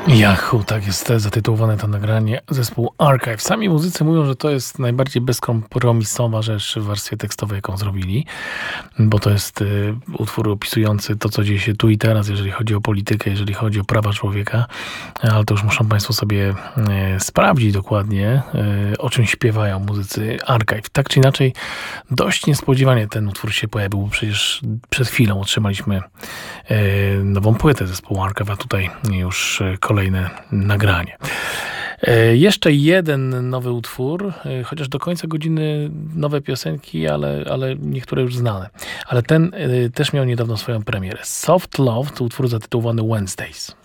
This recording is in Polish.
Yahoo, tak jest zatytułowane to nagranie, zespół Archive. Sami muzycy mówią, że to jest najbardziej bezkompromisowa rzecz w warstwie tekstowej, jaką zrobili, bo to jest utwór opisujący to, co dzieje się tu i teraz, jeżeli chodzi o politykę, jeżeli chodzi o prawa człowieka, ale to już muszą Państwo sobie sprawdzić dokładnie, o czym śpiewają muzycy Archive. Tak czy inaczej, dość niespodziewanie ten utwór się pojawił, bo przecież przed chwilą otrzymaliśmy nową płytę zespołu Archive, a tutaj już kolejne nagranie. Jeszcze jeden nowy utwór, chociaż do końca godziny nowe piosenki, ale niektóre już znane. Ale ten też miał niedawno swoją premierę. Soft Love to utwór zatytułowany Wednesdays.